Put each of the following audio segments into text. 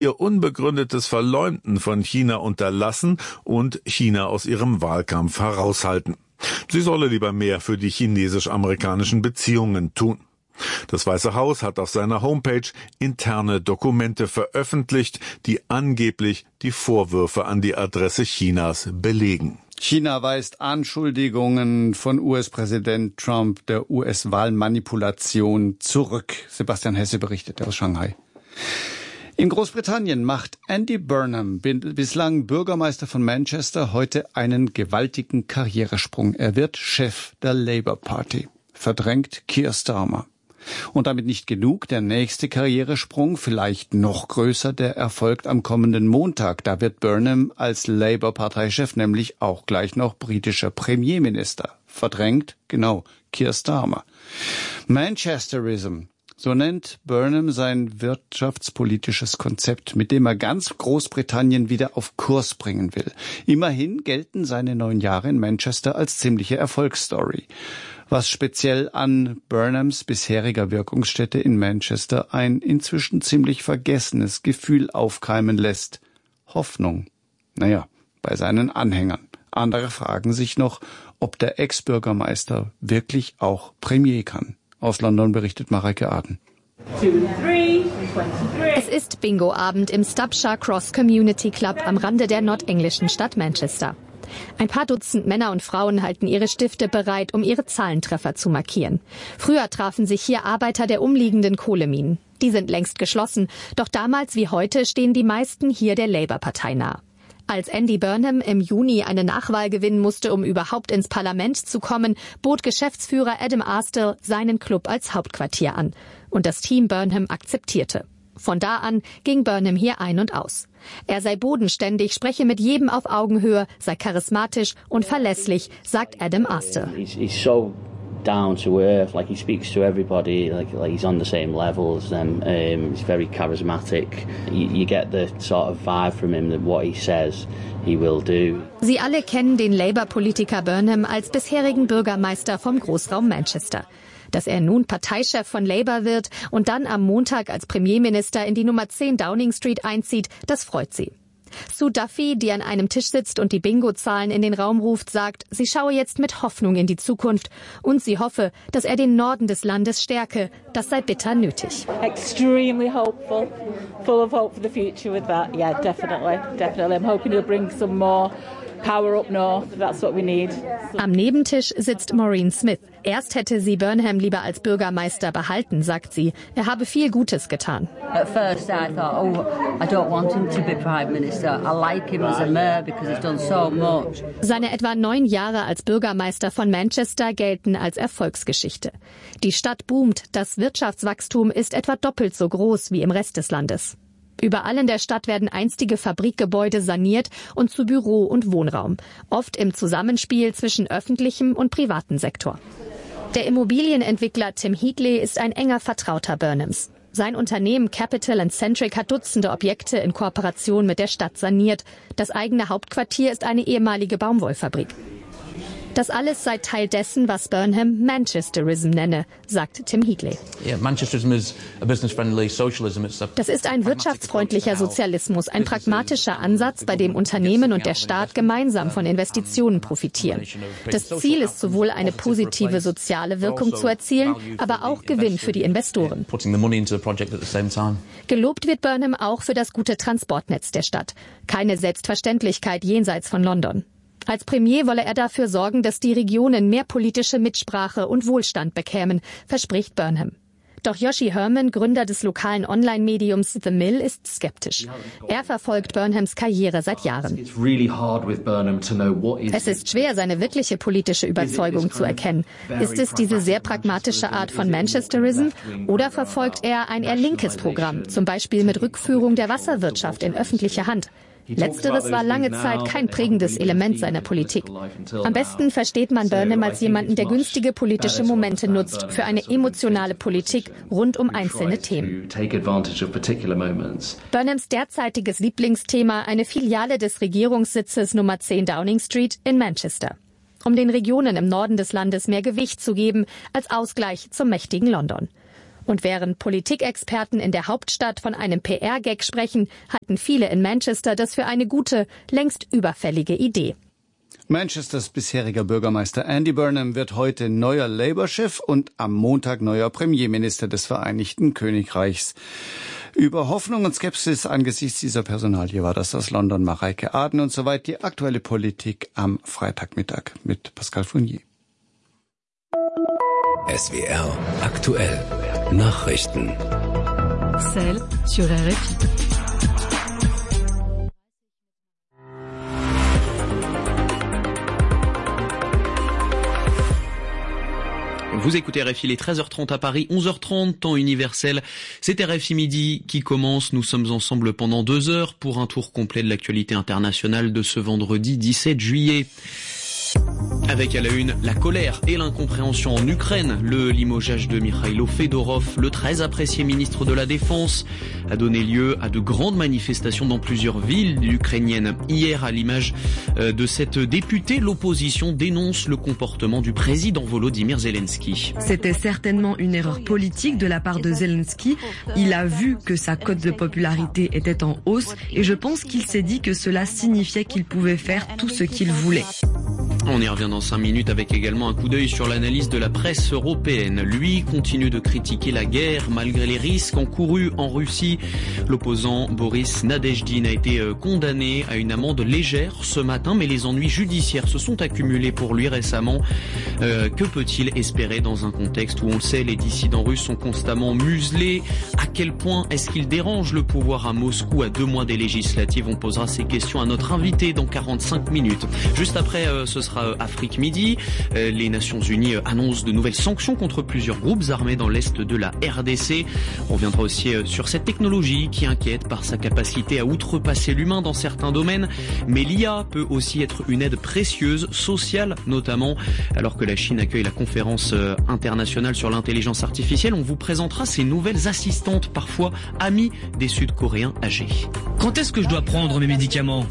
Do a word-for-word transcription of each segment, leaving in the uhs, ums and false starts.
ihr unbegründetes Verleumden von China unterlassen und China aus ihrem Wahlkampf heraushalten. Sie solle lieber mehr für die chinesisch-amerikanischen Beziehungen tun. Das Weiße Haus hat auf seiner Homepage interne Dokumente veröffentlicht, die angeblich die Vorwürfe an die Adresse Chinas belegen. China weist Anschuldigungen von U S-Präsident Trump der U S-Wahlmanipulation zurück. Sebastian Hesse berichtet aus Shanghai. In Großbritannien macht Andy Burnham, bislang Bürgermeister von Manchester, heute einen gewaltigen Karrieresprung. Er wird Chef der Labour Party, verdrängt Keir Starmer. Und damit nicht genug, der nächste Karrieresprung, vielleicht noch größer, der erfolgt am kommenden Montag. Da wird Burnham als Labour-Parteichef nämlich auch gleich noch britischer Premierminister. Verdrängt, genau, Keir Starmer. Manchesterism, so nennt Burnham sein wirtschaftspolitisches Konzept, mit dem er ganz Großbritannien wieder auf Kurs bringen will. Immerhin gelten seine neun Jahre in Manchester als ziemliche Erfolgsstory, was speziell an Burnhams bisheriger Wirkungsstätte in Manchester ein inzwischen ziemlich vergessenes Gefühl aufkeimen lässt. Hoffnung. Naja, bei seinen Anhängern. Andere fragen sich noch, ob der Ex-Bürgermeister wirklich auch Premier kann. Aus London berichtet Mareike Aden. Es ist Bingo-Abend im Stubshire Cross Community Club am Rande der nordenglischen Stadt Manchester. Ein paar Dutzend Männer und Frauen halten ihre Stifte bereit, um ihre Zahlentreffer zu markieren. Früher trafen sich hier Arbeiter der umliegenden Kohleminen. Die sind längst geschlossen, doch damals wie heute stehen die meisten hier der Labour-Partei nah. Als Andy Burnham im Juni eine Nachwahl gewinnen musste, um überhaupt ins Parlament zu kommen, bot Geschäftsführer Adam Astill seinen Club als Hauptquartier an. Und das Team Burnham akzeptierte. Von da an ging Burnham hier ein und aus. Er sei bodenständig, spreche mit jedem auf Augenhöhe, sei charismatisch und verlässlich, sagt Adam Astill. He's, he's so down to earth, like he speaks to everybody, like, like he's on the same level as them. Um, he's very charismatic. You, you get the sort of vibe from him that what he says, he will do. Sie alle kennen den Labour-Politiker Burnham als bisherigen Bürgermeister vom Großraum Manchester. Dass er nun Parteichef von Labour wird und dann am Montag als Premierminister in die Nummer zehn Downing Street einzieht, das freut sie. Sue Duffy, die an einem Tisch sitzt und die Bingo-Zahlen in den Raum ruft, sagt, sie schaue jetzt mit Hoffnung in die Zukunft und sie hoffe, dass er den Norden des Landes stärke. Das sei bitter nötig. Extremely hopeful, full of hope for the future with that. Yeah, definitely, definitely. I'm hoping he'll bring some more power up north. That's what we need. Am Nebentisch sitzt Maureen Smith. Erst hätte sie Burnham lieber als Bürgermeister behalten, sagt sie. Er habe viel Gutes getan. At first I thought, oh, I don't want him to be Prime Minister. I like him as a mayor because he's done so much. Seine etwa neun Jahre als Bürgermeister von Manchester gelten als Erfolgsgeschichte. Die Stadt boomt. Das Wirtschaftswachstum ist etwa doppelt so groß wie im Rest des Landes. Überall in der Stadt werden einstige Fabrikgebäude saniert und zu Büro- und Wohnraum. Oft im Zusammenspiel zwischen öffentlichem und privatem Sektor. Der Immobilienentwickler Tim Heatley ist ein enger Vertrauter Burnhams. Sein Unternehmen Capital and Centric hat Dutzende Objekte in Kooperation mit der Stadt saniert. Das eigene Hauptquartier ist eine ehemalige Baumwollfabrik. Das alles sei Teil dessen, was Burnham Manchesterism nenne, sagt Tim Heatley. Das ist ein wirtschaftsfreundlicher Sozialismus, ein pragmatischer Ansatz, bei dem Unternehmen und der Staat gemeinsam von Investitionen profitieren. Das Ziel ist sowohl eine positive soziale Wirkung zu erzielen, aber auch Gewinn für die Investoren. Gelobt wird Burnham auch für das gute Transportnetz der Stadt. Keine Selbstverständlichkeit jenseits von London. Als Premier wolle er dafür sorgen, dass die Regionen mehr politische Mitsprache und Wohlstand bekämen, verspricht Burnham. Doch Yoshi Herman, Gründer des lokalen Online-Mediums The Mill, ist skeptisch. Er verfolgt Burnhams Karriere seit Jahren. Es ist schwer, seine wirkliche politische Überzeugung zu erkennen. Ist es diese sehr pragmatische Art von Manchesterism oder verfolgt er ein eher linkes Programm, zum Beispiel mit Rückführung der Wasserwirtschaft in öffentliche Hand? Letzteres war lange Zeit kein prägendes Element seiner Politik. Am besten versteht man Burnham als jemanden, der günstige politische Momente nutzt für eine emotionale Politik rund um einzelne Themen. Burnhams derzeitiges Lieblingsthema, eine Filiale des Regierungssitzes Nummer zehn Downing Street in Manchester. Um den Regionen im Norden des Landes mehr Gewicht zu geben als Ausgleich zum mächtigen London. Und während Politikexperten in der Hauptstadt von einem P R-Gag sprechen, halten viele in Manchester das für eine gute, längst überfällige Idee. Manchesters bisheriger Bürgermeister Andy Burnham wird heute neuer Labour-Chef und am Montag neuer Premierminister des Vereinigten Königreichs. Über Hoffnung und Skepsis angesichts dieser Personalie war das aus London Mareike Aden und soweit die aktuelle Politik am Freitagmittag mit Pascal Fournier. S W R aktuell Nachrichten. Celle sur R F I. Vous écoutez R F I, il est treize heures trente à Paris, onze heures trente, temps universel. C'est R F I Midi qui commence. Nous sommes ensemble pendant deux heures pour un tour complet de l'actualité internationale de ce vendredi dix-sept juillet. Avec à la une, la colère et l'incompréhension en Ukraine. Le limogeage de Mikhailo Fedorov, le très apprécié ministre de la Défense, a donné lieu à de grandes manifestations dans plusieurs villes ukrainiennes. Hier, à l'image de cette députée, l'opposition dénonce le comportement du président Volodymyr Zelensky. C'était certainement une erreur politique de la part de Zelensky. Il a vu que sa cote de popularité était en hausse et je pense qu'il s'est dit que cela signifiait qu'il pouvait faire tout ce qu'il voulait. On y revient dans cinq minutes avec également un coup d'œil sur l'analyse de la presse européenne. Lui continue de critiquer la guerre malgré les risques encourus en Russie. L'opposant Boris Nadejdine a été condamné à une amende légère ce matin, mais les ennuis judiciaires se sont accumulés pour lui récemment. Euh, que peut-il espérer dans un contexte où on le sait, les dissidents russes sont constamment muselés? À quel point est-ce qu'il dérange le pouvoir à Moscou à deux mois des législatives? On posera ces questions à notre invité dans quarante-cinq minutes. Juste après, euh, ce sera Afrique Midi. Les Nations Unies annoncent de nouvelles sanctions contre plusieurs groupes armés dans l'est de la R D C. On reviendra aussi sur cette technologie qui inquiète par sa capacité à outrepasser l'humain dans certains domaines. Mais l'I A peut aussi être une aide précieuse, sociale notamment. Alors que la Chine accueille la conférence internationale sur l'intelligence artificielle, on vous présentera ces nouvelles assistantes, parfois amies des Sud-Coréens âgés. Quand est-ce que je dois prendre mes médicaments?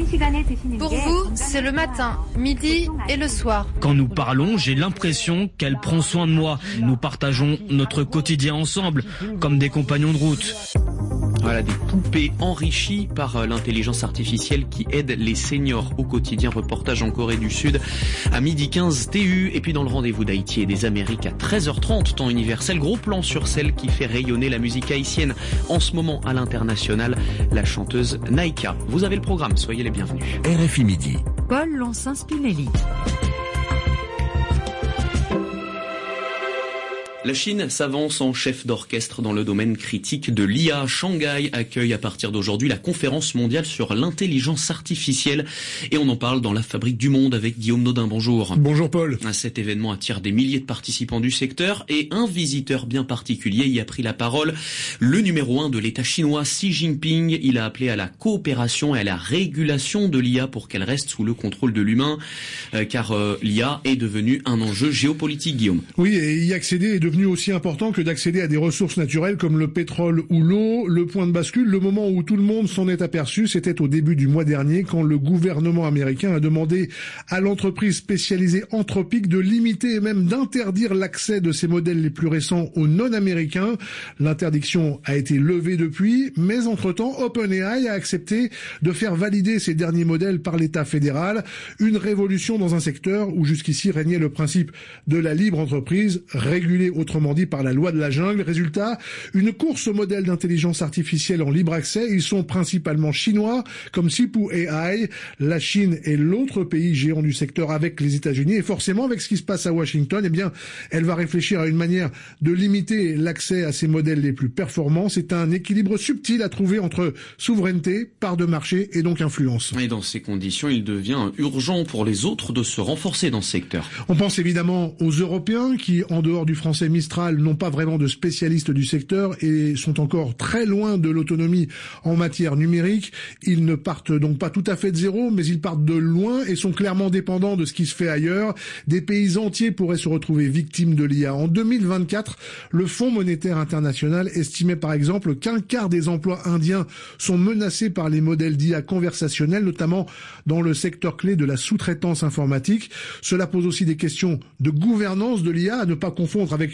Pour vous, c'est le matin, midi et le soir. Quand nous parlons, j'ai l'impression qu'elle prend soin de moi. Nous partageons notre quotidien ensemble, comme des compagnons de route. Voilà, des poupées enrichies par l'intelligence artificielle qui aident les seniors au quotidien. Reportage en Corée du Sud à midi quinze T U. Et puis dans le rendez-vous d'Haïti et des Amériques à treize heures trente, temps universel. Gros plan sur celle qui fait rayonner la musique haïtienne en ce moment à l'international, la chanteuse Naïka. Vous avez le programme, soyez les bienvenus. R F I Midi. Paul Lancin-Spinelli. La Chine s'avance en chef d'orchestre dans le domaine critique de l'I A. Shanghai accueille à partir d'aujourd'hui la conférence mondiale sur l'intelligence artificielle. Et on en parle dans la Fabrique du Monde avec Guillaume Nodin. Bonjour. Bonjour Paul. Cet événement attire des milliers de participants du secteur et un visiteur bien particulier y a pris la parole. Le numéro un de l'État chinois, Xi Jinping, il a appelé à la coopération et à la régulation de l'I A pour qu'elle reste sous le contrôle de l'humain. Euh, car euh, l'I A est devenue un enjeu géopolitique, Guillaume. Oui, et y accéder est devenu aussi important que d'accéder à des ressources naturelles comme le pétrole ou l'eau. Le point de bascule, le moment où tout le monde s'en est aperçu, c'était au début du mois dernier quand le gouvernement américain a demandé à l'entreprise spécialisée Anthropic de limiter et même d'interdire l'accès de ses modèles les plus récents aux non-américains. L'interdiction a été levée depuis, mais entre-temps, OpenAI a accepté de faire valider ces derniers modèles par l'État fédéral. Une révolution dans un secteur où jusqu'ici régnait le principe de la libre entreprise, régulée autrement dit par la loi de la jungle. Résultat, une course aux modèles d'intelligence artificielle en libre accès. Ils sont principalement chinois, comme Sipu A I. La Chine est l'autre pays géant du secteur avec les États-Unis. Et forcément, avec ce qui se passe à Washington, eh bien, elle va réfléchir à une manière de limiter l'accès à ces modèles les plus performants. C'est un équilibre subtil à trouver entre souveraineté, part de marché et donc influence. Et dans ces conditions, il devient urgent pour les autres de se renforcer dans ce secteur. On pense évidemment aux Européens qui, en dehors du français Mistral, n'ont pas vraiment de spécialistes du secteur et sont encore très loin de l'autonomie en matière numérique. Ils ne partent donc pas tout à fait de zéro, mais ils partent de loin et sont clairement dépendants de ce qui se fait ailleurs. Des pays entiers pourraient se retrouver victimes de l'I A. En deux mille vingt-quatre, le Fonds monétaire international estimait par exemple qu'un quart des emplois indiens sont menacés par les modèles d'I A conversationnels, notamment dans le secteur clé de la sous-traitance informatique. Cela pose aussi des questions de gouvernance de l'I A, à ne pas confondre avec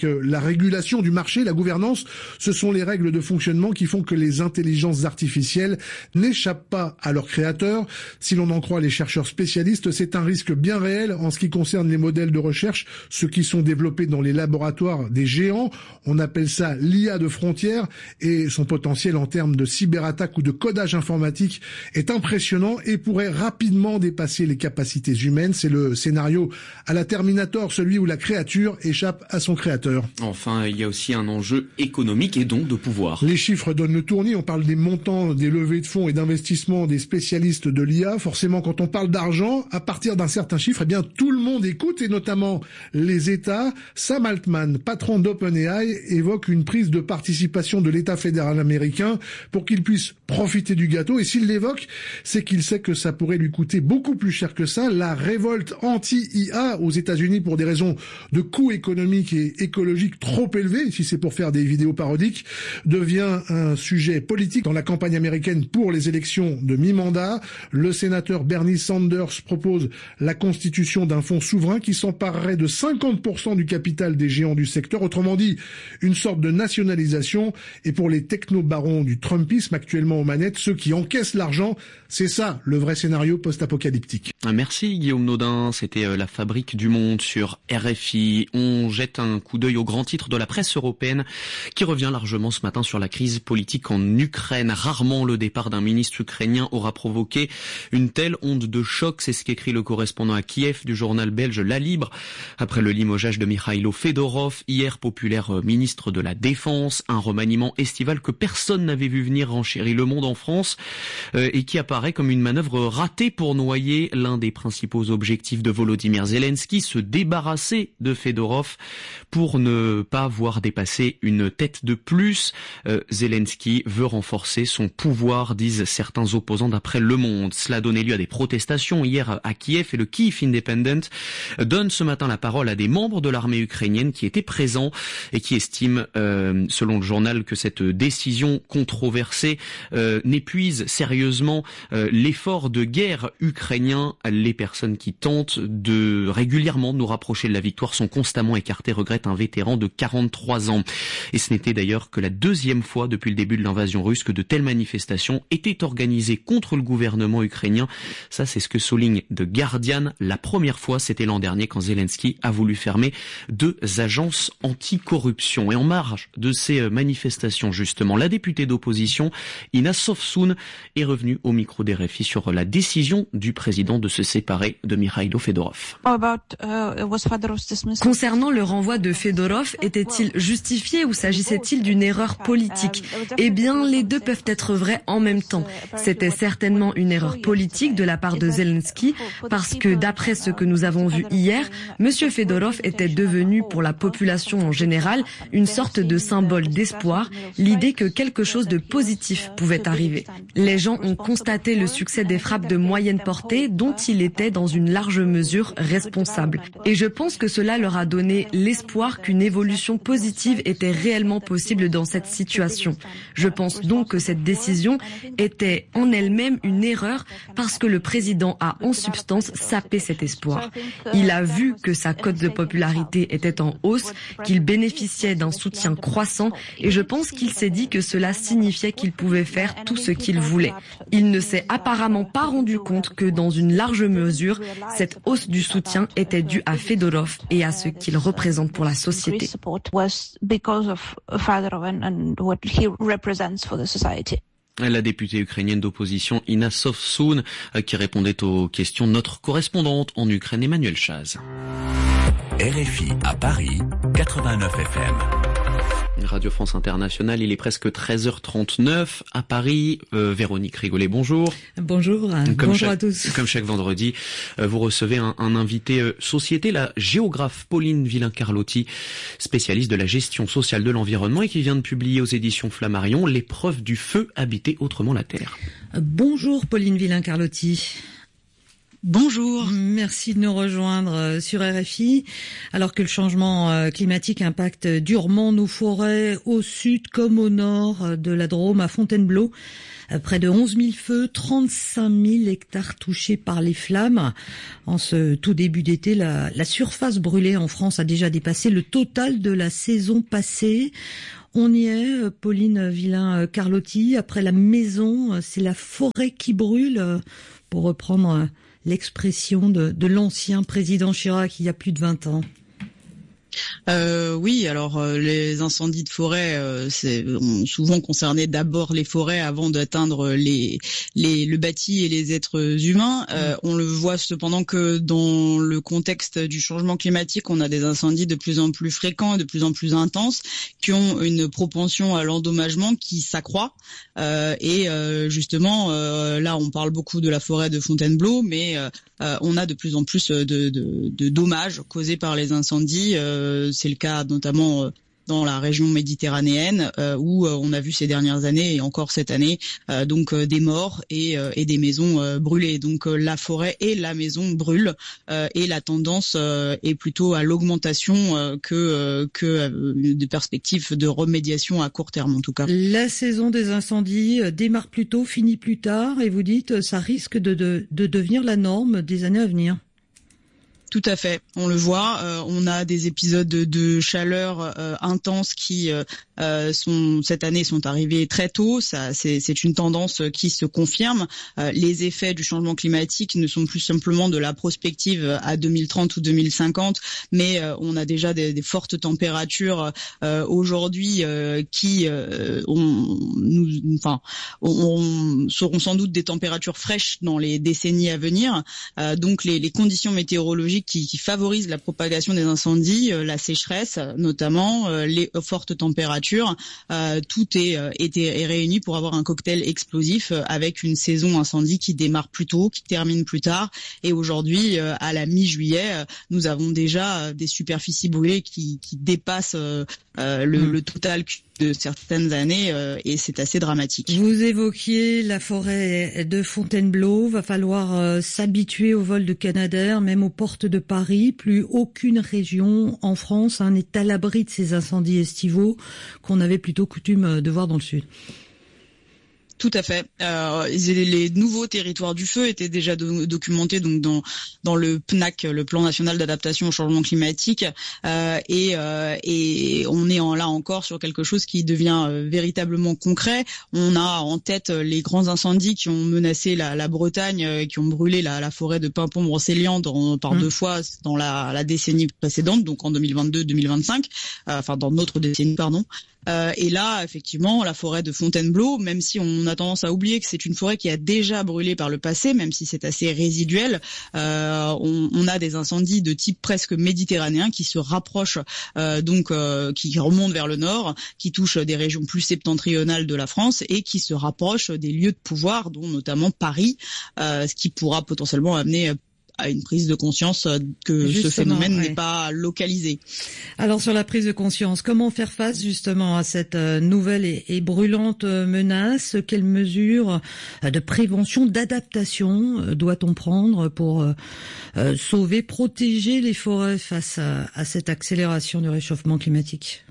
la régulation du marché, la gouvernance, ce sont les règles de fonctionnement qui font que les intelligences artificielles n'échappent pas à leurs créateurs. Si l'on en croit les chercheurs spécialistes, c'est un risque bien réel en ce qui concerne les modèles de recherche, ceux qui sont développés dans les laboratoires des géants. On appelle ça l'I A de frontières et son potentiel en termes de cyberattaque ou de codage informatique est impressionnant et pourrait rapidement dépasser les capacités humaines. C'est le scénario à la Terminator, celui où la créature échappe à son créateur. Enfin, il y a aussi un enjeu économique et donc de pouvoir. Les chiffres donnent le tournis. On parle des montants, des levées de fonds et d'investissement des spécialistes de l'I A. Forcément, quand on parle d'argent, à partir d'un certain chiffre, eh bien, tout le monde écoute, et notamment les États. Sam Altman, patron d'OpenAI, évoque une prise de participation de l'État fédéral américain pour qu'il puisse profiter du gâteau. Et s'il l'évoque, c'est qu'il sait que ça pourrait lui coûter beaucoup plus cher que ça. La révolte anti-I A aux États-Unis pour des raisons de coûts économiques et écologiques trop élevés, si c'est pour faire des vidéos parodiques, devient un sujet politique dans la campagne américaine pour les élections de mi-mandat. Le sénateur Bernie Sanders propose la constitution d'un fonds souverain qui s'emparerait de cinquante pour cent du capital des géants du secteur. Autrement dit, une sorte de nationalisation. Et pour les techno-barons du Trumpisme actuellement aux manettes, ceux qui encaissent l'argent, c'est ça le vrai scénario post-apocalyptique. Merci Guillaume Naudin, c'était La Fabrique du Monde sur R F I. On jette un coup d'œil au grand titre de la presse européenne qui revient largement ce matin sur la crise politique en Ukraine. Rarement le départ d'un ministre ukrainien aura provoqué une telle onde de choc, c'est ce qu'écrit le correspondant à Kiev du journal belge La Libre. Après le limogeage de Mikhailo Fedorov, hier populaire ministre de la Défense, un remaniement estival que personne n'avait vu venir renchérit Le Monde en France euh, et qui apparaît comme une manœuvre ratée pour noyer l'un des principaux objectifs de Volodymyr Zelensky, se débarrasser de Fedorov pour ne pas voir dépasser une tête de plus. Euh, Zelensky veut renforcer son pouvoir, disent certains opposants d'après Le Monde. Cela a donné lieu à des protestations hier à Kiev et le Kyiv Independent donne ce matin la parole à des membres de l'armée ukrainienne qui étaient présents et qui estiment, euh, selon le journal, que cette décision controversée euh, n'épuise sérieusement euh, l'effort de guerre ukrainien. Les personnes qui tentent de régulièrement nous rapprocher de la victoire sont constamment écartées, regrette un vétéran de quarante-trois ans. Et ce n'était d'ailleurs que la deuxième fois depuis le début de l'invasion russe que de telles manifestations étaient organisées contre le gouvernement ukrainien. Ça, c'est ce que souligne The Guardian. La première fois, c'était l'an dernier quand Zelensky a voulu fermer deux agences anticorruption. Et en marge de ces manifestations, justement, la députée d'opposition, Inna Sofsun, est revenue au micro des R F I sur la décision du président de se séparer de Mikhailo Fedorov. Concernant le renvoi de Fedorov, était-il justifié ou s'agissait-il d'une erreur politique? Eh bien, les deux peuvent être vrais en même temps. C'était certainement une erreur politique de la part de Zelensky, parce que d'après ce que nous avons vu hier, M. Fedorov était devenu pour la population en général une sorte de symbole d'espoir, l'idée que quelque chose de positif pouvait arriver. Les gens ont constaté le succès des frappes de moyenne portée dont il était dans une large mesure responsable. Et je pense que cela leur a donné l'espoir qu'une évolution positive était réellement possible dans cette situation. Je pense donc que cette décision était en elle-même une erreur parce que le président a en substance sapé cet espoir. Il a vu que sa cote de popularité était en hausse, qu'il bénéficiait d'un soutien croissant et je pense qu'il s'est dit que cela signifiait qu'il pouvait faire tout ce qu'il voulait. Il ne s'est apparemment pas rendu compte que dans une large mesure, cette hausse du soutien était due à Fedorov et à ce qu'il représente pour la société. La députée ukrainienne d'opposition Inna Sofsun qui répondait aux questions de notre correspondante en Ukraine Emmanuel Chaz. R F I à Paris, quatre-vingt-neuf F M. Radio France Internationale, il est presque treize heures trente-neuf à Paris. Euh, Véronique Rigolet, bonjour. Bonjour, comme bonjour chaque, à tous. Comme chaque vendredi, euh, vous recevez un, un invité euh, société, la géographe Pauline Villain-Carlotti, spécialiste de la gestion sociale de l'environnement et qui vient de publier aux éditions Flammarion L'épreuve du feu, habiter autrement la Terre. Bonjour Pauline Villain-Carlotti. Bonjour, merci de nous rejoindre sur R F I. Alors que le changement climatique impacte durement nos forêts au sud comme au nord de la Drôme, à Fontainebleau, près de onze mille feux, trente-cinq mille hectares touchés par les flammes. En ce tout début d'été, la, la surface brûlée en France a déjà dépassé le total de la saison passée. On y est, Pauline Villain-Carlotti. Après la maison, c'est la forêt qui brûle, pour reprendre l'expression de, de l'ancien président Chirac il y a plus de vingt ans. Euh, oui, alors euh, les incendies de forêt, euh, c'est, ont souvent concerné d'abord les forêts avant d'atteindre les, les, le bâti et les êtres humains. Euh, on le voit cependant que dans le contexte du changement climatique, on a des incendies de plus en plus fréquents et de plus en plus intenses qui ont une propension à l'endommagement qui s'accroît. Euh, et euh, justement, euh, là, on parle beaucoup de la forêt de Fontainebleau, mais euh, euh, on a de plus en plus de, de, de dommages causés par les incendies. Euh, c'est le cas notamment euh, dans la région méditerranéenne euh, où euh, on a vu ces dernières années et encore cette année euh, donc euh, des morts et, euh, et des maisons euh, brûlées. Donc euh, la forêt et la maison brûlent euh, et la tendance euh, est plutôt à l'augmentation euh, que euh, que euh, des perspectives de remédiation à court terme en tout cas. La saison des incendies démarre plus tôt, finit plus tard et vous dites euh, ça risque de, de, de devenir la norme des années à venir. Tout à fait, on le voit. Euh, on a des épisodes de, de chaleur euh, intense qui euh, euh, sont cette année sont arrivés très tôt. Ça, c'est, c'est une tendance qui se confirme. Euh, les effets du changement climatique ne sont plus simplement de la prospective à deux mille trente ou deux mille cinquante, mais euh, on a déjà des, des fortes températures euh, aujourd'hui euh, qui, euh, on, nous, enfin, on, on, seront sans doute des températures fraîches dans les décennies à venir. Euh, donc les, les conditions météorologiques Qui, qui favorise la propagation des incendies, euh, la sécheresse notamment, euh, les fortes températures, euh, tout est, euh, est, est réuni pour avoir un cocktail explosif euh, avec une saison incendie qui démarre plus tôt, qui termine plus tard. Et aujourd'hui, euh, à la mi-juillet, euh, nous avons déjà euh, des superficies brûlées qui, qui dépassent euh, euh, le, mmh. le total de certaines années euh, et c'est assez dramatique. Vous évoquiez la forêt de Fontainebleau, va falloir euh, s'habituer au vol de Canadair, même aux portes de Paris. Plus aucune région en France hein, n'est à l'abri de ces incendies estivaux qu'on avait plutôt coutume de voir dans le sud. Tout à fait. Euh, les nouveaux territoires du feu étaient déjà do- documentés donc dans dans le P N A C, le Plan national d'adaptation au changement climatique, euh, et euh, et on est en, là encore sur quelque chose qui devient euh, véritablement concret. On a en tête les grands incendies qui ont menacé la, la Bretagne, euh, qui ont brûlé la, la forêt de Paimpont-Brocéliande par mmh. deux fois dans la, la décennie précédente, donc en deux mille vingt-deux deux mille vingt-cinq, euh, enfin dans notre décennie, pardon. Euh, et là, effectivement, la forêt de Fontainebleau, même si on a tendance à oublier que c'est une forêt qui a déjà brûlé par le passé, même si c'est assez résiduel, euh, on, on a des incendies de type presque méditerranéen qui se rapprochent, euh, donc euh, qui remontent vers le nord, qui touchent des régions plus septentrionales de la France et qui se rapprochent des lieux de pouvoir, dont notamment Paris, euh, ce qui pourra potentiellement amener à une prise de conscience que justement, ce phénomène ouais. n'est pas localisé. Alors sur la prise de conscience, comment faire face justement à cette nouvelle et, et brûlante menace? Quelles mesures de prévention, d'adaptation doit-on prendre pour euh, sauver, protéger les forêts face à, à cette accélération du réchauffement climatique?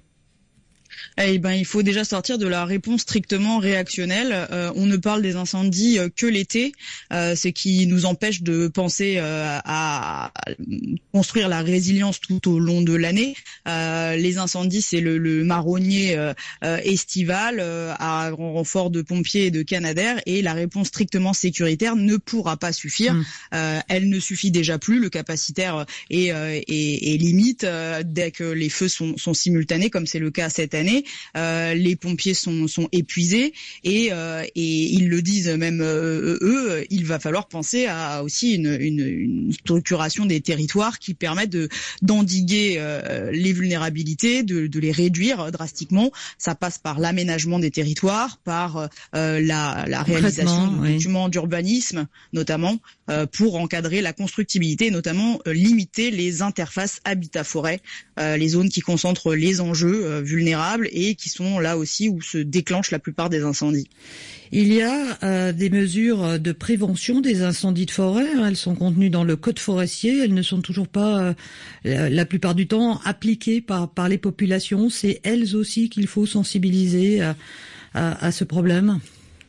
Eh ben, il faut déjà sortir de la réponse strictement réactionnelle. Euh, on ne parle des incendies euh, que l'été, euh, ce qui nous empêche de penser euh, à construire la résilience tout au long de l'année. Euh, les incendies, c'est le, le marronnier euh, euh, estival euh, à renfort de pompiers et de Canadair, et la réponse strictement sécuritaire ne pourra pas suffire. Mmh. Euh, elle ne suffit déjà plus. Le capacitaire est, euh, est, est limite euh, dès que les feux sont, sont simultanés, comme c'est le cas cette année. Euh, les pompiers sont, sont épuisés et, euh, et ils le disent même euh, eux, il va falloir penser à aussi une, une, une structuration des territoires qui permettent de, d'endiguer euh, les vulnérabilités, de, de les réduire drastiquement. Ça passe par l'aménagement des territoires, par euh, la, la réalisation de oui. documents d'urbanisme notamment, euh, pour encadrer la constructibilité et notamment euh, limiter les interfaces habitat-forêt, euh, les zones qui concentrent les enjeux euh, vulnérables. vulnérables et qui sont là aussi où se déclenchent la plupart des incendies. Il y a euh, des mesures de prévention des incendies de forêt. Elles sont contenues dans le code forestier. Elles ne sont toujours pas, euh, la plupart du temps, appliquées par, par les populations. C'est elles aussi qu'il faut sensibiliser à, à, à ce problème.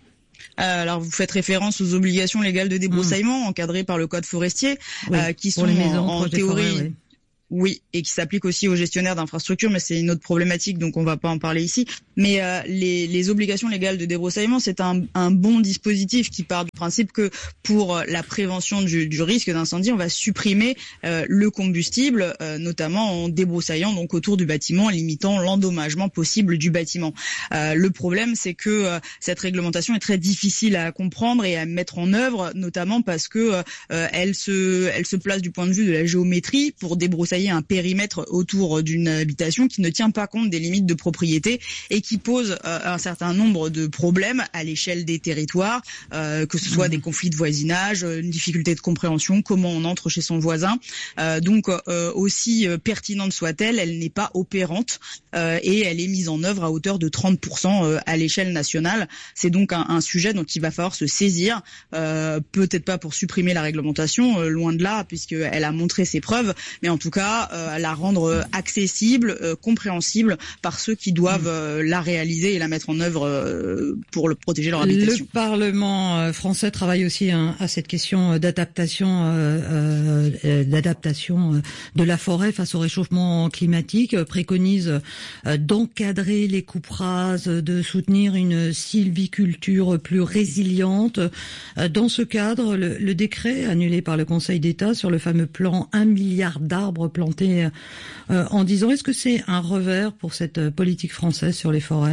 Alors, vous faites référence aux obligations légales de débroussaillement mmh. encadrées par le code forestier, oui, euh, qui sont maisons, en, en théorie... Forêts, oui. Oui, et qui s'applique aussi aux gestionnaires d'infrastructures, mais c'est une autre problématique, donc on va pas en parler ici. Mais euh, les, les obligations légales de débroussaillement, c'est un, un bon dispositif qui part du principe que pour la prévention du, du risque d'incendie, on va supprimer euh, le combustible, euh, notamment en débroussaillant donc autour du bâtiment, limitant l'endommagement possible du bâtiment. Euh, le problème, c'est que euh, cette réglementation est très difficile à comprendre et à mettre en œuvre, notamment parce que euh, elle se, elle se place du point de vue de la géométrie pour débroussailler un périmètre autour d'une habitation qui ne tient pas compte des limites de propriété et qui pose euh, un certain nombre de problèmes à l'échelle des territoires, euh, que ce soit mmh. des conflits de voisinage, une difficulté de compréhension, comment on entre chez son voisin. Euh, donc euh, aussi euh, pertinente soit-elle, elle n'est pas opérante euh, et elle est mise en œuvre à hauteur de trente pour cent euh, à l'échelle nationale. C'est donc un, un sujet dont il va falloir se saisir, euh, peut-être pas pour supprimer la réglementation, euh, loin de là, puisqu'elle a montré ses preuves, mais en tout cas Euh, à la rendre accessible, euh, compréhensible par ceux qui doivent euh, la réaliser et la mettre en œuvre euh, pour le protéger leur habitation. Le Parlement français travaille aussi hein, à cette question d'adaptation, euh, euh, d'adaptation de la forêt face au réchauffement climatique, préconise euh, d'encadrer les coupes rases, de soutenir une sylviculture plus résiliente. Euh, dans ce cadre, le, le décret annulé par le Conseil d'État sur le fameux plan un milliard d'arbres plantés euh, en dix ans. Est-ce que c'est un revers pour cette politique française sur les forêts ?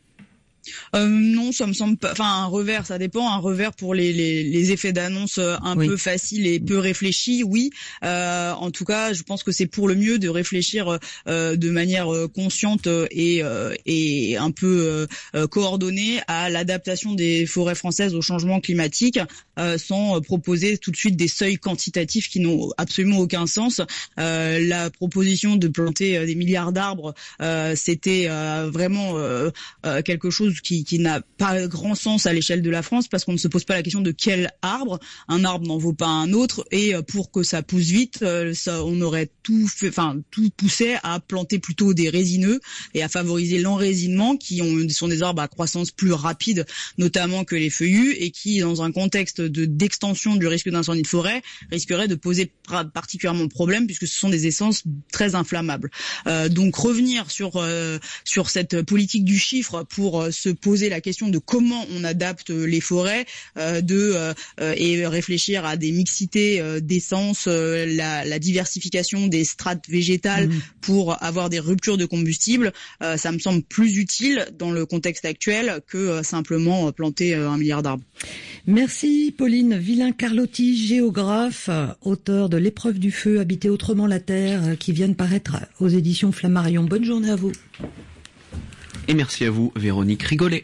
Euh, non, ça me semble pas. Enfin, un revers, ça dépend. Un revers pour les les, les effets d'annonce un oui. peu faciles et peu réfléchis, oui. Euh, en tout cas, je pense que c'est pour le mieux de réfléchir euh, de manière consciente et euh, et un peu euh, coordonnée à l'adaptation des forêts françaises au changement climatique, euh, sans proposer tout de suite des seuils quantitatifs qui n'ont absolument aucun sens. Euh, la proposition de planter des milliards d'arbres, euh, c'était euh, vraiment euh, euh, quelque chose qui, qui n'a pas grand sens à l'échelle de la France, parce qu'on ne se pose pas la question de quel arbre. Un arbre n'en vaut pas un autre, et pour que ça pousse vite, ça, on aurait tout fait, enfin tout poussé à planter plutôt des résineux et à favoriser l'enrésinement, qui ont, sont des arbres à croissance plus rapide, notamment que les feuillus, et qui, dans un contexte de d'extension du risque d'incendie de forêt, risqueraient de poser particulièrement problème, puisque ce sont des essences très inflammables. Euh, donc revenir sur euh, sur cette politique du chiffre pour euh, se poser la question de comment on adapte les forêts, euh, de euh, et réfléchir à des mixités euh, d'essences, euh, la, la diversification des strates végétales mmh. pour avoir des ruptures de combustible, euh, ça me semble plus utile dans le contexte actuel que euh, simplement euh, planter euh, un milliard d'arbres. Merci Pauline Villain-Carlotti, géographe, auteur de L'épreuve du feu, habiter autrement la terre, qui vient de paraître aux éditions Flammarion. Bonne journée à vous. Et merci à vous, Véronique Rigolet.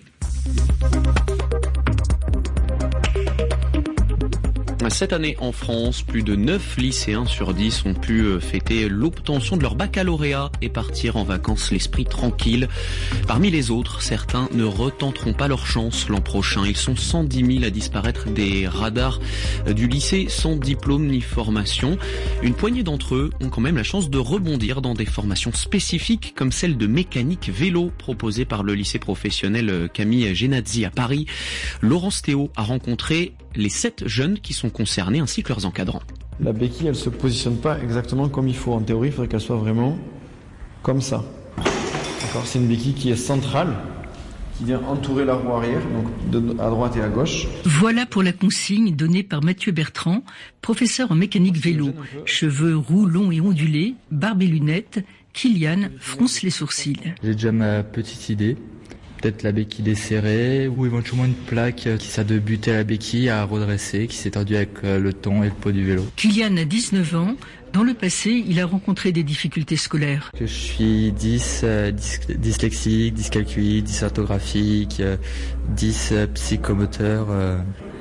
Cette année en France, plus de neuf lycéens sur dix ont pu fêter l'obtention de leur baccalauréat et partir en vacances l'esprit tranquille. Parmi les autres, certains ne retenteront pas leur chance l'an prochain. Ils sont cent dix mille à disparaître des radars du lycée sans diplôme ni formation. Une poignée d'entre eux ont quand même la chance de rebondir dans des formations spécifiques comme celle de mécanique vélo proposée par le lycée professionnel Camille Genazzi à Paris. Laurence Théo a rencontré les sept jeunes qui sont concernés ainsi que leurs encadrants. La béquille, elle se positionne pas exactement comme il faut. En théorie, il faudrait qu'elle soit vraiment comme ça. D'accord, c'est une béquille qui est centrale, qui vient entourer la roue arrière, donc de, à droite et à gauche. Voilà pour la consigne donnée par Mathieu Bertrand, professeur en mécanique vélo. Cheveux roux, longs et ondulés, barbe et lunettes, Kylian fronce les sourcils. J'ai déjà ma petite idée. Peut-être la béquille desserrée ou éventuellement une plaque qui sert de butée à la béquille à redresser, qui s'est tordue avec le temps et le poids du vélo. Kylian a dix-neuf ans. Dans le passé, il a rencontré des difficultés scolaires. Je suis dys, euh, dys, dyslexique, dyscalculique, dysorthographique, euh, dys euh, psychomoteur. Euh,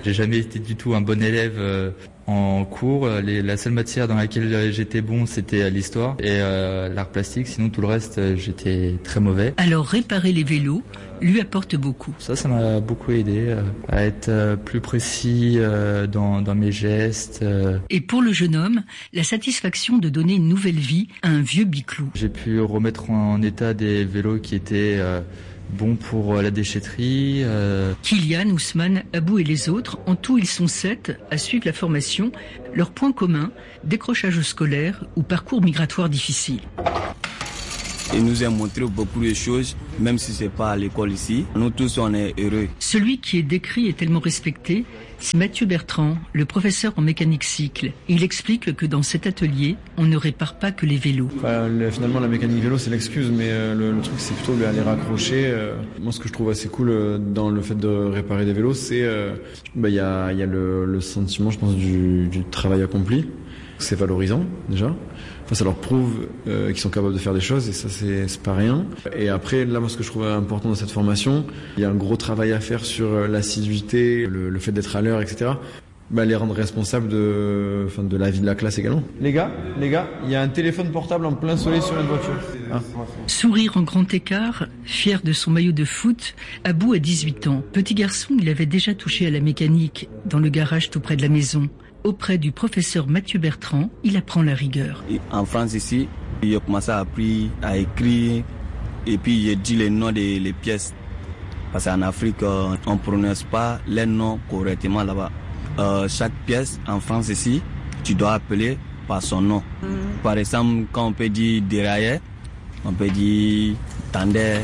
J'ai jamais été du tout un bon élève euh, en cours. Les, la seule matière dans laquelle j'étais bon, c'était l'histoire et euh, l'art plastique. Sinon, tout le reste, j'étais très mauvais. Alors, réparer les vélos lui apporte beaucoup. Ça, ça m'a beaucoup aidé euh, à être euh, plus précis euh, dans, dans mes gestes. Euh. Et pour le jeune homme, la satisfaction de donner une nouvelle vie à un vieux biclou. J'ai pu remettre en état des vélos qui étaient euh, bons pour la déchetterie. Euh. Kylian, Ousmane, Abou et les autres, en tout ils sont sept à suivre la formation. Leur point commun, décrochage scolaire ou parcours migratoire difficile. Il nous a montré beaucoup de choses, même si c'est pas à l'école ici. Nous tous, on est heureux. Celui qui est décrit et tellement respecté, c'est Mathieu Bertrand, le professeur en mécanique cycle. Il explique que dans cet atelier, on ne répare pas que les vélos. Enfin, le, finalement, la mécanique vélo, c'est l'excuse, mais euh, le, le truc, c'est plutôt les raccrocher. Euh. Moi, ce que je trouve assez cool euh, dans le fait de réparer des vélos, c'est euh, bah, y a, y a le, le sentiment, je pense, du, du travail accompli. C'est valorisant, déjà. Enfin, ça leur prouve euh, qu'ils sont capables de faire des choses et ça, c'est, c'est pas rien. Et après, là, moi, ce que je trouve important dans cette formation, il y a un gros travail à faire sur euh, l'assiduité, le, le fait d'être à l'heure, et cetera. Bah, les rendre responsables de, enfin, de la vie de la classe également. Les gars, les gars, il y a un téléphone portable en plein soleil sur une voiture. Ah. Sourire en grand écart, fier de son maillot de foot, Abou a dix-huit ans. Petit garçon, il avait déjà touché à la mécanique dans le garage tout près de la maison. Auprès du professeur Mathieu Bertrand, il apprend la rigueur. En France ici, il a commencé à apprendre à écrire et puis il dit les noms des les pièces. Parce qu'en Afrique, on ne prononce pas les noms correctement là-bas. Euh, chaque pièce en France ici, tu dois appeler par son nom. Mm. Par exemple, quand on peut dire dérailleur, on peut dire tendeur.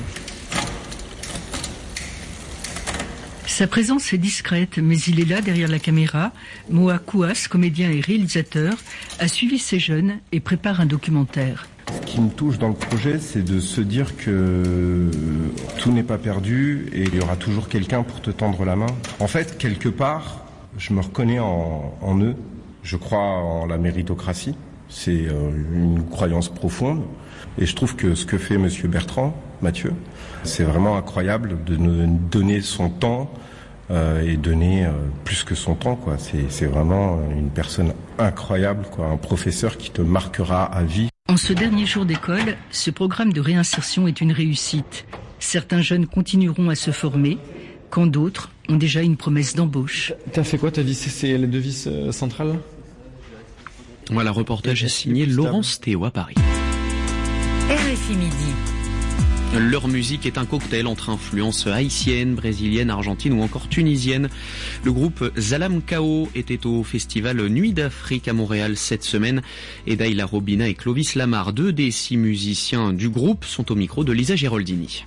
Sa présence est discrète, mais il est là derrière la caméra. Moa Kouas, comédien et réalisateur, a suivi ces jeunes et prépare un documentaire. Ce qui me touche dans le projet, c'est de se dire que tout n'est pas perdu et il y aura toujours quelqu'un pour te tendre la main. En fait, quelque part, je me reconnais en, en eux. Je crois en la méritocratie. C'est une croyance profonde. Et je trouve que ce que fait Monsieur Bertrand, Mathieu, c'est vraiment incroyable de nous donner son temps euh, et donner euh, plus que son temps, quoi. C'est, c'est vraiment une personne incroyable, quoi. Un professeur qui te marquera à vie. En ce dernier jour d'école, ce programme de réinsertion est une réussite. Certains jeunes continueront à se former, quand d'autres ont déjà une promesse d'embauche. T'as fait quoi, ta vis? C'est la devise euh, centrale? Voilà, reportage signé Laurence Théo à Paris. R F I Midi. Leur musique est un cocktail entre influences haïtiennes, brésiliennes, argentines ou encore tunisiennes. Le groupe Zalam Kao était au festival Nuit d'Afrique à Montréal cette semaine. Et Daïla Robina et Clovis Lamar, deux des six musiciens du groupe, sont au micro de Lisa Geraldini.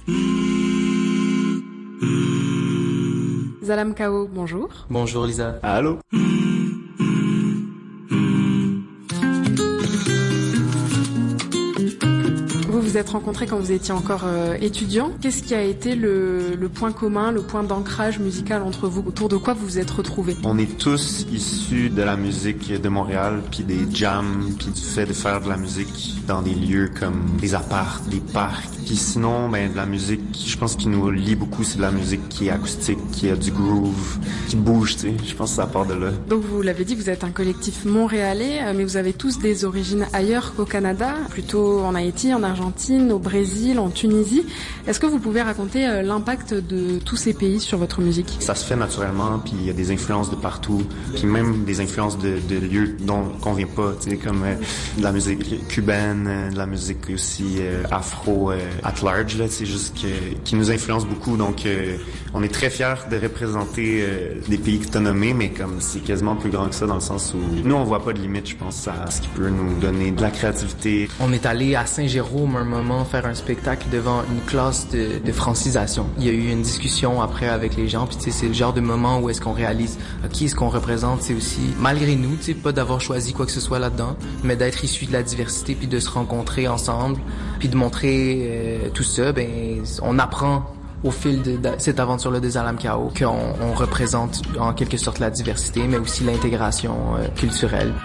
Zalam Kao, bonjour. Bonjour Lisa. Allô. Vous vous êtes rencontrés quand vous étiez encore euh, étudiant. Qu'est-ce qui a été le, le point commun, le point d'ancrage musical entre vous? Autour de quoi vous vous êtes retrouvés? On est tous issus de la musique de Montréal, puis des jams, puis du fait de faire de la musique dans des lieux comme des apparts, des parcs. Puis sinon, ben de la musique, je pense qui nous lie beaucoup, c'est de la musique qui est acoustique, qui a du groove, qui bouge, tu sais. Je pense que ça part de là. Donc vous l'avez dit, vous êtes un collectif montréalais, mais vous avez tous des origines ailleurs qu'au Canada, plutôt en Haïti, en Argentine, au Brésil, en Tunisie. Est-ce que vous pouvez raconter l'impact de tous ces pays sur votre musique? Ça se fait naturellement, puis il y a des influences de partout, puis même des influences de, de lieux dont qu'on vient pas, tu sais, comme euh, de la musique cubaine, de la musique aussi euh, afro, euh, at large, là, c'est juste que qui nous influence beaucoup. Donc, euh, on est très fiers de représenter euh, des pays que tu as nommés, mais comme c'est quasiment plus grand que ça dans le sens où nous on voit pas de limite, je pense, à ce qui peut nous donner de la créativité. On est allé à Saint-Jérôme un moment faire un spectacle devant une classe de, de francisation. Il y a eu une discussion après avec les gens, puis tu sais, c'est le genre de moment où est-ce qu'on réalise euh, qui est-ce qu'on représente, c'est aussi malgré nous, tu sais, pas d'avoir choisi quoi que ce soit là-dedans, mais d'être issu de la diversité, puis de se rencontrer ensemble, puis de montrer euh, tout ça. Ben, on apprend au fil de, de cette aventure-là des Zalam Kao qu'on on représente en quelque sorte la diversité, mais aussi l'intégration euh, culturelle.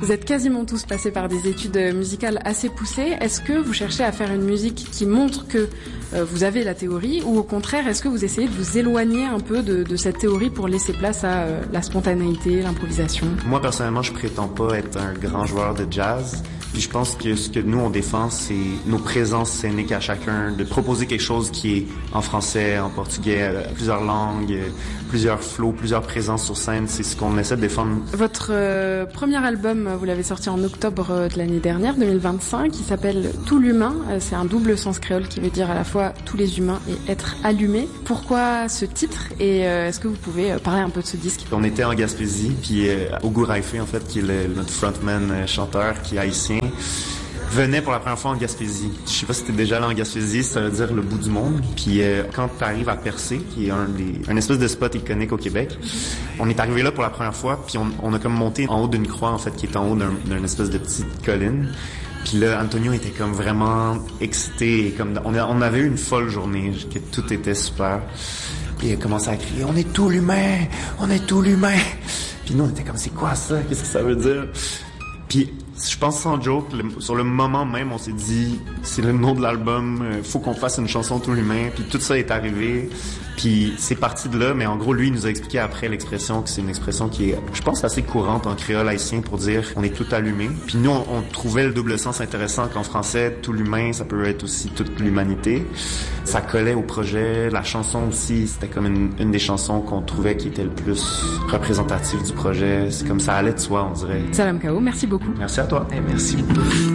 Vous êtes quasiment tous passés par des études musicales assez poussées. Est-ce que vous cherchez à faire une musique qui montre que euh, vous avez la théorie, ou au contraire, est-ce que vous essayez de vous éloigner un peu de, de cette théorie pour laisser place à euh, la spontanéité, l'improvisation? Moi, personnellement, je prétends pas être un grand joueur de jazz. Puis je pense que ce que nous, on défend, c'est nos présences scéniques à chacun, de proposer quelque chose qui est en français, en portugais, plusieurs langues, plusieurs flows, plusieurs présences sur scène. C'est ce qu'on essaie de défendre. Votre euh, premier album, vous l'avez sorti en octobre de l'année dernière, deux mille vingt-cinq, il s'appelle Tout l'humain. C'est un double sens créole qui veut dire à la fois tous les humains et être allumé. Pourquoi ce titre, et euh, est-ce que vous pouvez parler un peu de ce disque? On était en Gaspésie, puis euh, Ogo Raifé, en fait, qui est le, notre frontman euh, chanteur, qui est haïtien, venait pour la première fois en Gaspésie. Je sais pas si t'es déjà allé en Gaspésie, ça veut dire le bout du monde. Puis euh, quand t'arrives à Percé, qui est un des, un espèce de spot iconique au Québec, on est arrivé là pour la première fois, puis on, on a comme monté en haut d'une croix, en fait, qui est en haut d'un, d'une espèce de petite colline. Puis là, Antonio était comme vraiment excité, et comme on, a, on avait eu une folle journée, que tout était super. Puis il a commencé à crier, on est tout l'humain, on est tout l'humain. Puis nous, on était comme, c'est quoi ça? Qu'est-ce que ça veut dire? Puis je pense sans joke, le, sur le moment même, on s'est dit, c'est le nom de l'album, euh, faut qu'on fasse une chanson tout l'humain. Puis tout ça est arrivé. Puis c'est parti de là, mais en gros, lui, il nous a expliqué après l'expression que c'est une expression qui est, je pense, assez courante en créole haïtien pour dire on est tout allumé. Puis nous, on, on trouvait le double sens intéressant qu'en français, tout l'humain, ça peut être aussi toute l'humanité. Ça collait au projet. La chanson aussi, c'était comme une, une des chansons qu'on trouvait qui était le plus représentative du projet. C'est comme ça allait de soi, on dirait. Salam Kao, merci beaucoup. Merci à toi. Et merci.